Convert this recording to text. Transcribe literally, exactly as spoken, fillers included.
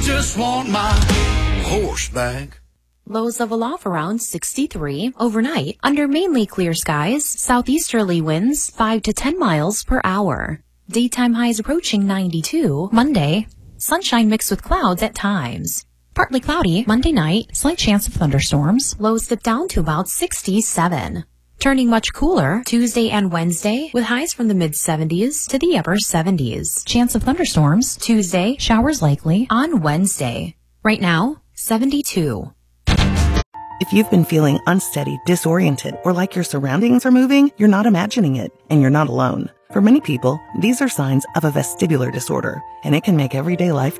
just want my horse back. Lows of aloft around sixty-three. Overnight, under mainly clear skies, southeasterly winds five to ten miles per hour. Daytime highs approaching ninety-two. Monday, sunshine mixed with clouds at times. Partly cloudy Monday night, slight chance of thunderstorms. Lows dip down to about sixty-seven. Turning much cooler Tuesday and Wednesday with highs from the mid seventies to the upper seventies. Chance of thunderstorms Tuesday, showers likely on Wednesday. Right now, seventy-two. If you've been feeling unsteady, disoriented, or like your surroundings are moving, you're not imagining it, and you're not alone. For many people, these are signs of a vestibular disorder, and it can make everyday life